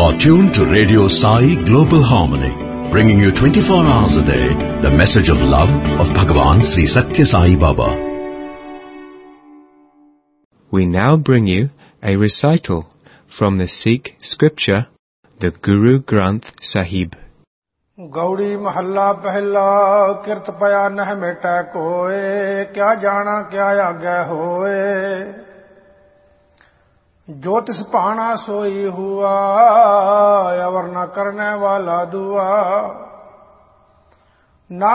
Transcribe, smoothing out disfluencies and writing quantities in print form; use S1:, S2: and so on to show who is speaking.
S1: are tuned to Radio Sai Global Harmony, bringing you 24 hours a day the message of love of Bhagavan Sri Satya Sai Baba.
S2: We now bring you a recital from the Sikh scripture, the Guru Granth Sahib.
S3: गौड़ी महल्ला पहला किरत पया नह Meta कोए क्या जाना क्या आगे होए जो तिस पाना सोई हुआ अवर न करने वाला दुआ ना